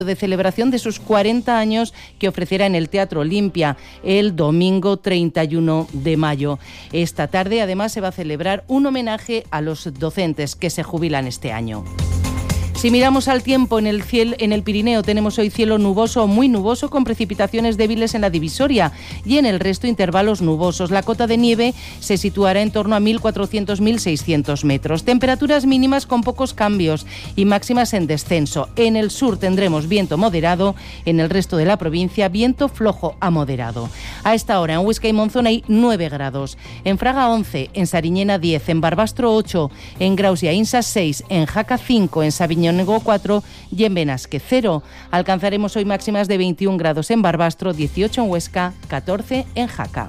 de celebración de sus 40 años que ofrecerá en el Teatro Olimpia el domingo 31 de mayo. Esta tarde además se va a celebrar un homenaje a los docentes que se jubilan este año. Si miramos al tiempo, en el Pirineo tenemos hoy cielo nuboso o muy nuboso con precipitaciones débiles en la divisoria y en el resto intervalos nubosos. La cota de nieve se situará en torno a 1.400-1.600 metros. Temperaturas mínimas con pocos cambios y máximas en descenso. En el sur tendremos viento moderado, en el resto de la provincia viento flojo a moderado. A esta hora en Huesca y Monzón hay 9 grados, en Fraga 11, en Sariñena 10, en Barbastro 8, en Graus y Aínsa 6, en Jaca 5, en Sabiñón 4 y en Benasque 0. Alcanzaremos hoy máximas de 21 grados en Barbastro, 18 en Huesca, 14 en Jaca.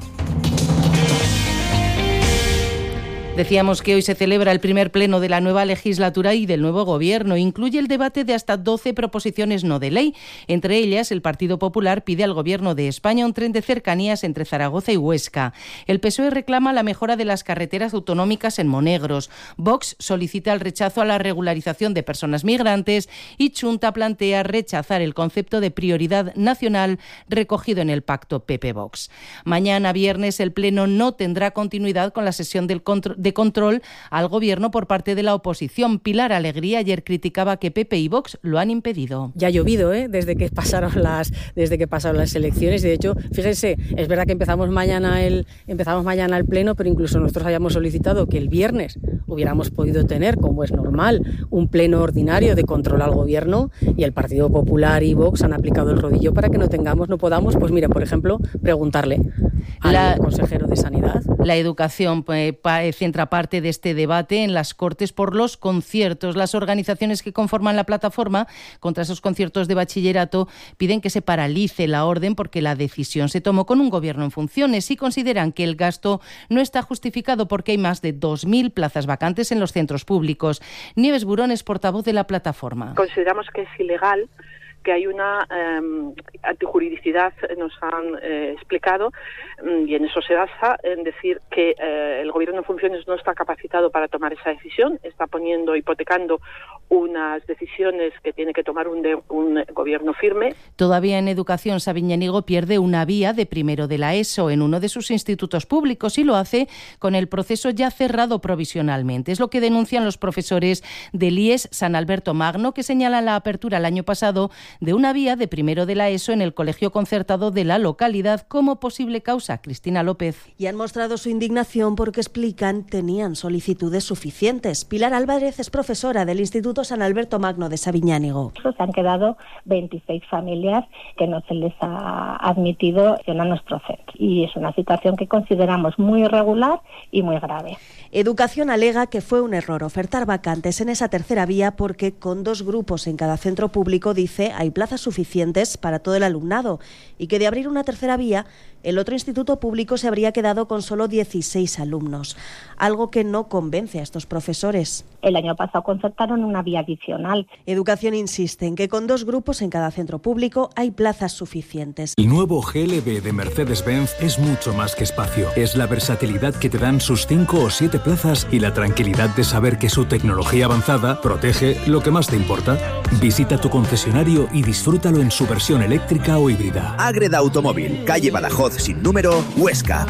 Decíamos que hoy se celebra el primer pleno de la nueva legislatura y del nuevo gobierno. Incluye el debate de hasta 12 proposiciones no de ley. Entre ellas, el Partido Popular pide al Gobierno de España un tren de cercanías entre Zaragoza y Huesca. El PSOE reclama la mejora de las carreteras autonómicas en Monegros. Vox solicita el rechazo a la regularización de personas migrantes y Chunta plantea rechazar el concepto de prioridad nacional recogido en el pacto PP-Vox. Mañana viernes el pleno no tendrá continuidad con la sesión de control al Gobierno por parte de la oposición. Pilar Alegría ayer criticaba que PP y Vox lo han impedido. Ya ha llovido, desde que pasaron las elecciones. De hecho, fíjense, es verdad que empezamos mañana el pleno, pero incluso nosotros habíamos solicitado que el viernes hubiéramos podido tener, como es normal, un pleno ordinario de control al Gobierno, y el Partido Popular y Vox han aplicado el rodillo para que no podamos, pues mira, por ejemplo, preguntarle al consejero de Sanidad. La educación centra parte de este debate en las Cortes por los conciertos. Las organizaciones que conforman la plataforma contra esos conciertos de bachillerato piden que se paralice la orden porque la decisión se tomó con un gobierno en funciones y consideran que el gasto no está justificado porque hay más de 2.000 plazas vacantes en los centros públicos. Nieves Burón es portavoz de la plataforma. Consideramos que es ilegal, que hay una antijuridicidad, nos han explicado, y en eso se basa en decir que el gobierno en funciones no está capacitado para tomar esa decisión, está hipotecando unas decisiones que tiene que tomar un gobierno firme. Todavía en educación, Sabiñánigo pierde una vía de primero de la ESO en uno de sus institutos públicos y lo hace con el proceso ya cerrado provisionalmente. Es lo que denuncian los profesores del IES San Alberto Magno, que señalan la apertura el año pasado de una vía de primero de la ESO en el colegio concertado de la localidad como posible causa. Cristina López. Y han mostrado su indignación porque, explican, tenían solicitudes suficientes. Pilar Álvarez es profesora del Instituto San Alberto Magno de Sabiñánigo. Se han quedado 26 familias que no se les ha admitido a nuestro centro. Y es una situación que consideramos muy irregular y muy grave. Educación alega que fue un error ofertar vacantes en esa tercera vía porque con 2 grupos en cada centro público, dice, hay plazas suficientes para todo el alumnado y que de abrir una tercera vía, el otro instituto público se habría quedado con solo 16 alumnos, algo que no convence a estos profesores. El año pasado concertaron una vía adicional. Educación insiste en que con 2 grupos en cada centro público hay plazas suficientes. El nuevo GLB de Mercedes-Benz es mucho más que espacio. Es la versatilidad que te dan sus 5 o 7 plazas y la tranquilidad de saber que su tecnología avanzada protege lo que más te importa. Visita tu concesionario y disfrútalo en su versión eléctrica o híbrida. Ágreda Automóvil, calle Badajoz sin número, Huesca.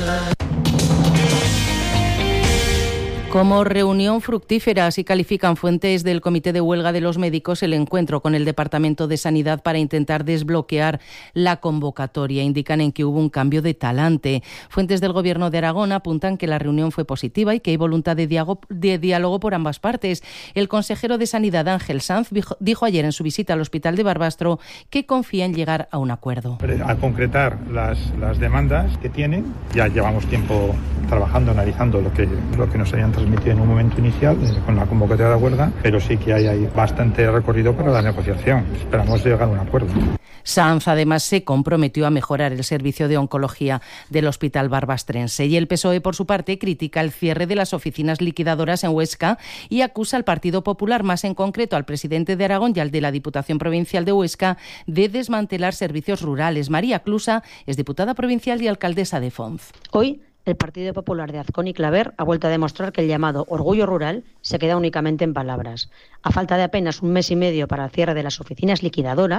Como reunión fructífera, así califican fuentes del Comité de Huelga de los Médicos el encuentro con el Departamento de Sanidad para intentar desbloquear la convocatoria. Indican en que hubo un cambio de talante. Fuentes del Gobierno de Aragón apuntan que la reunión fue positiva y que hay voluntad de diálogo por ambas partes. El consejero de Sanidad, Ángel Sanz, dijo ayer en su visita al Hospital de Barbastro que confía en llegar a un acuerdo. A concretar las demandas que tienen. Ya llevamos tiempo trabajando, analizando lo que nos habían transmitido en un momento inicial con la convocatoria de huelga, pero sí que hay bastante recorrido para la negociación. Esperamos llegar a un acuerdo. Sanz además se comprometió a mejorar el servicio de oncología del Hospital Barbastrense. Y el PSOE, por su parte, critica el cierre de las oficinas liquidadoras en Huesca y acusa al Partido Popular, más en concreto al presidente de Aragón y al de la Diputación Provincial de Huesca, de desmantelar servicios rurales. María Clusa es diputada provincial y alcaldesa de Fonz. Hoy El Partido Popular de Azcón y Claver ha vuelto a demostrar que el llamado orgullo rural se queda únicamente en palabras. A falta de apenas un mes y medio para el cierre de las oficinas liquidadoras,